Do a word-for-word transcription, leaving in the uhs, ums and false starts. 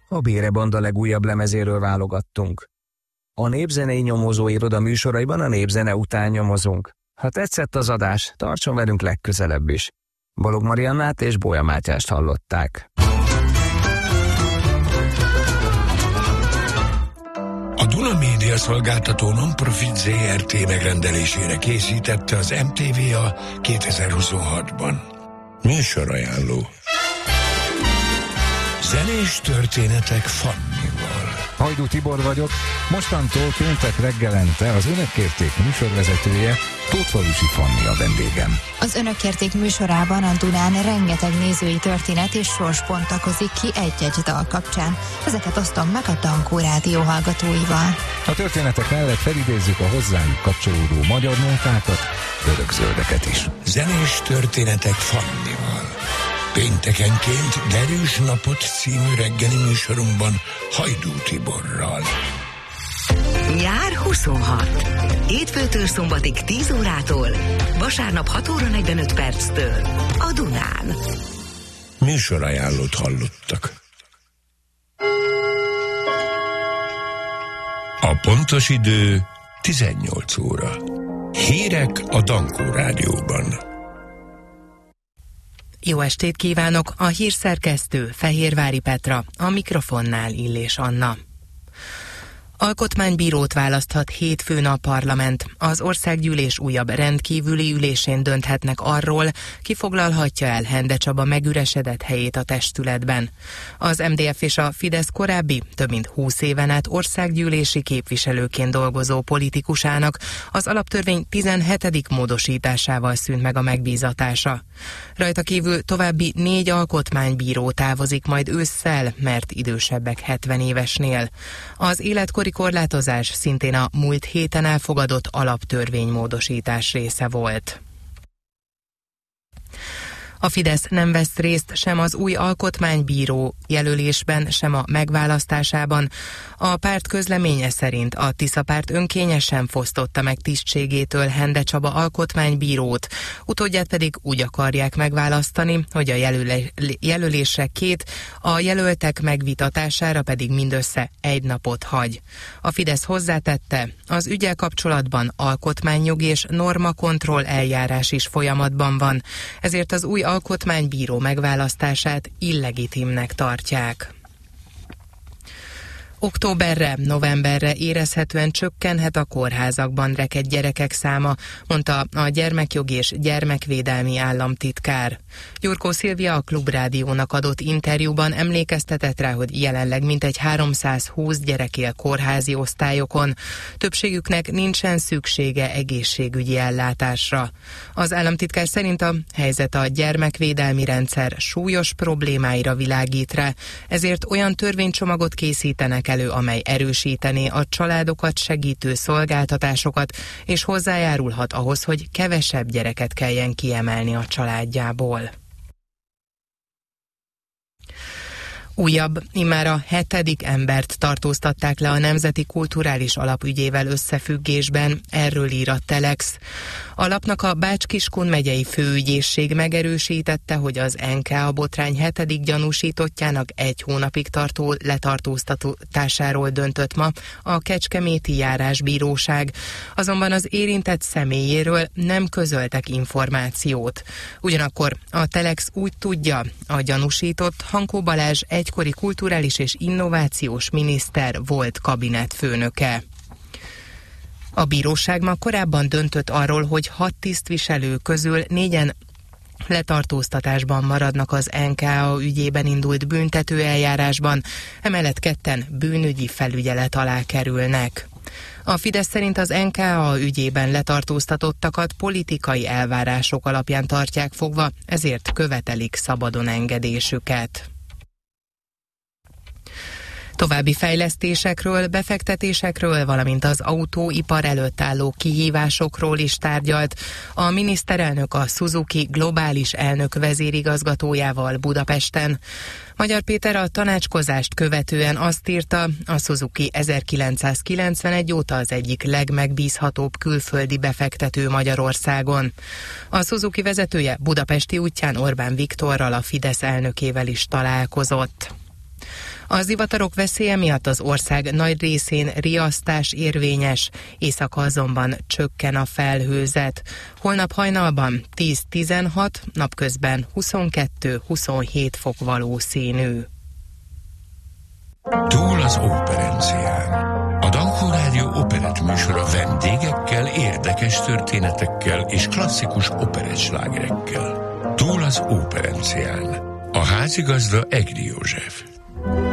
a Bére Banda legújabb lemezéről válogattunk. A Népzenei Nyomozó Iroda műsoraiban a népzene után nyomozunk. Ha tetszett az adás, tartson velünk legközelebb is. Balogh Mariannát és Bolya Mátyást hallották. A Duna Média Szolgáltató Non-Profit zé er té megrendelésére készítette az em té vé a kétezer-huszonhatban. Műsorajánló. Zenés történetek Fannival. Hajdú Tibor vagyok, mostantól péntek reggelente az Önök Kérték műsorvezetője, Tóthfalusi Fanni a vendégem. Az Önök Kérték műsorában a Dunán rengeteg nézői történet és sors bontakozik ki egy-egy dal kapcsán. Ezeket osztom meg a Dankó Rádió hallgatóival. A történetek mellett felidézzük a hozzájuk kapcsolódó magyar nótákat, örökzöldeket is. Zenés történetek Fannival. Péntekenként Derűs napot című reggeli műsorunkban Hajdú Tiborral. Nyár huszonhat. Hétfőtől szombatig tíz órától, vasárnap hat óra negyvenöt perctől a Dunán. Műsorajánlót hallottak. A pontos idő tizennyolc óra. Hírek a Dankó Rádióban. Jó estét kívánok! A hírszerkesztő Fehérvári Petra, a mikrofonnál Illés Anna. Alkotmánybírót választhat hétfőn a parlament. Az országgyűlés újabb rendkívüli ülésén dönthetnek arról, ki foglalhatja el Hende Csaba megüresedett helyét a testületben. Az em dé ef és a Fidesz korábbi, több mint húsz éven át országgyűlési képviselőként dolgozó politikusának az alaptörvény tizenhetedik módosításával szűnt meg a megbízatása. Rajta kívül további négy alkotmánybíró távozik majd ősszel, mert idősebbek hetven évesnél. Az életkori korlátozás szintén a múlt héten elfogadott alaptörvénymódosítás része volt. A Fidesz nem vesz részt sem az új alkotmánybíró jelölésben, sem a megválasztásában. A párt közleménye szerint a Tiszapárt önkényesen fosztotta meg tisztségétől Hende Csaba alkotmánybírót, utódját pedig úgy akarják megválasztani, hogy a jelöle- jelölésre két, a jelöltek megvitatására pedig mindössze egy napot hagy. A Fidesz hozzátette, az üggyel kapcsolatban alkotmányjogi és normakontroll eljárás is folyamatban van, ezért az új alkotmánybíró megválasztását illegitimnek tartják. Októberre, novemberre érezhetően csökkenhet a kórházakban rekedt gyerekek száma, mondta a gyermekjogi és gyermekvédelmi államtitkár. Gyurkó Szilvia a Klubrádiónak adott interjúban emlékeztetett rá, hogy jelenleg mintegy háromszázhúsz gyerek él kórházi osztályokon. Többségüknek nincsen szüksége egészségügyi ellátásra. Az államtitkár szerint a helyzet a gyermekvédelmi rendszer súlyos problémáira világít rá, ezért olyan törvénycsomagot készítenek elő, amely erősítené a családokat segítő szolgáltatásokat, és hozzájárulhat ahhoz, hogy kevesebb gyereket kelljen kiemelni a családjából. Újabb, immár a hetedik embert tartóztatták le a Nemzeti Kulturális Alap ügyével összefüggésben, erről ír a Telex. A lapnak a Bács-Kiskun megyei főügyészség megerősítette, hogy az en ká á botrány hetedik gyanúsítottjának egy hónapig tartó letartóztatásáról döntött ma a Kecskeméti Járásbíróság, azonban az érintett személyéről nem közöltek információt. Ugyanakkor a Telex úgy tudja, a gyanúsított Hankó Balázs egykori kulturális és innovációs miniszter volt kabinetfőnöke. A bíróság ma korábban döntött arról, hogy hat tisztviselő közül négyen letartóztatásban maradnak az en ká á ügyében indult büntető eljárásban, emellett ketten bűnügyi felügyelet alá kerülnek. A Fidesz szerint az en ká á ügyében letartóztatottakat politikai elvárások alapján tartják fogva, ezért követelik szabadon engedésüket. További fejlesztésekről, befektetésekről, valamint az autóipar előtt álló kihívásokról is tárgyalt a miniszterelnök a Suzuki globális elnök vezérigazgatójával Budapesten. Magyar Péter a tanácskozást követően azt írta, a Suzuki ezerkilencszázkilencvenegy óta az egyik legmegbízhatóbb külföldi befektető Magyarországon. A Suzuki vezetője budapesti útján Orbán Viktorral, a Fidesz elnökével is találkozott. A zivatarok veszélye miatt az ország nagy részén riasztás érvényes, éjszaka azonban csökken a felhőzet. Holnap hajnalban tíz-tizenhat, napközben huszonkettő-huszonhét fok valószínű. Túl az operencián. A Dankó Rádió operett műsora vendégekkel, érdekes történetekkel és klasszikus operettslágerekkel. Túl az operencián. A házigazda Egri József.